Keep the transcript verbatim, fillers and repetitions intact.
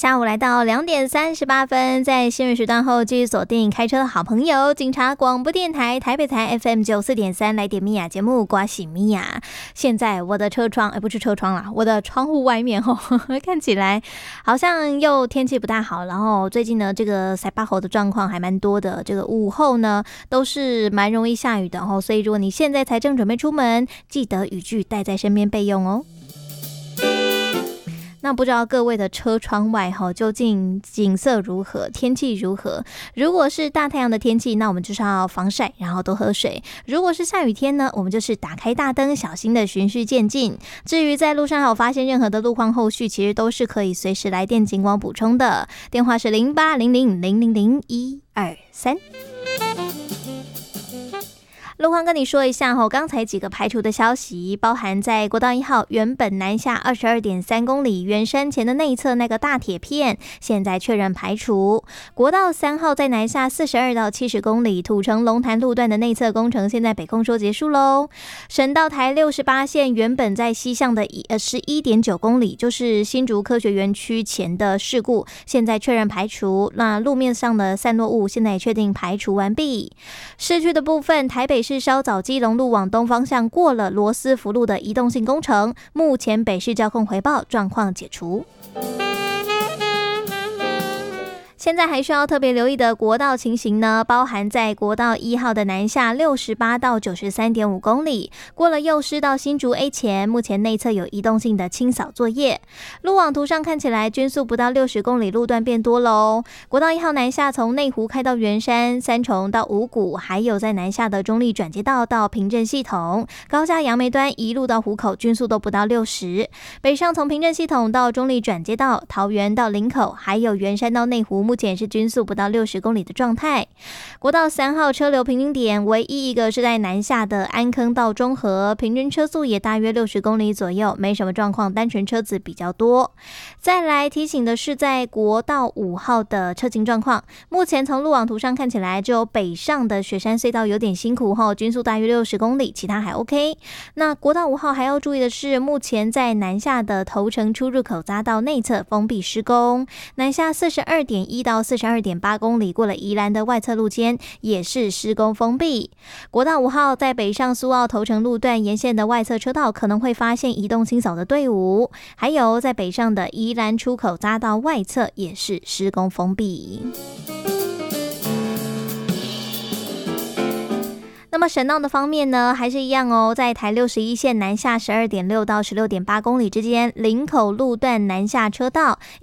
下午来到两点三十八分，在新闻时段后继续锁定开车的好朋友警察广播电台台北台 F M 九四点三来点米亚节目刮洗米亚。现在我的车窗哎不是车窗啦，我的窗户外面哦，看起来好像又天气不大好，然后最近呢这个塞巴猴的状况还蛮多的，这个午后呢都是蛮容易下雨的哦，所以如果你现在才正准备出门，记得雨具带在身边备用哦。那不知道各位的车窗外究竟景色如何，天气如何？如果是大太阳的天气，那我们就是要防晒，然后多喝水。如果是下雨天呢，我们就是打开大灯，小心的循序渐进。至于在路上还有发现任何的路况后续，其实都是可以随时来电警广补充的。电话是零八零零零零零一二三。路况跟你说一下，刚才几个排除的消息，包含在国道一号原本南下 二十二点三公里圆山前的内侧那个大铁片，现在确认排除。国道三号在南下四十二到七十公里土城龙潭路段的内侧工程，现在北控说结束咯。省道台六十八线原本在西向的呃 十一点九公里，就是新竹科学园区前的事故，现在确认排除。那路面上的散落物现在也确定排除完毕。市区的部分，台北市是稍早基隆路往东方向过了罗斯福路的移动性工程，目前北市交控回报状况解除。现在还需要特别留意的国道情形呢，包含在国道一号的南下六十八到九十三点五公里，过了幼师到新竹 A 前，目前内侧有移动性的清扫作业。路网图上看起来均速不到六十公里，路段变多喽。国道一号南下从内湖开到圆山、三重到五股，还有在南下的中立转接道到平镇系统，高架杨梅端一路到湖口，均速都不到六十。北上从平镇系统到中立转接道、桃园到林口，还有圆山到内湖，目前是均速不到六十公里的状态。国道三号车流平均点唯一一个是在南下的安坑到中和，平均车速也大约六十公里左右，没什么状况，单纯车子比较多。再来提醒的是在国道五号的车情状况，目前从路网图上看起来只有北上的雪山隧道有点辛苦后，均速大约六十公里，其他还 OK。 那国道五号还要注意的是，目前在南下的头城出入口匝道内侧封闭施工，南下 四十二点一到四十二点八公里，过了宜兰的外侧路肩也是施工封闭。国道五号在北上苏澳头城路段沿线的外侧车道可能会发现移动清扫的队伍，还有在北上的宜兰出口匝道外侧也是施工封闭。那么省道的方面呢，还是一样哦，在台六十一线南下 十二点六到十六点八公里之间，林口路段南下车道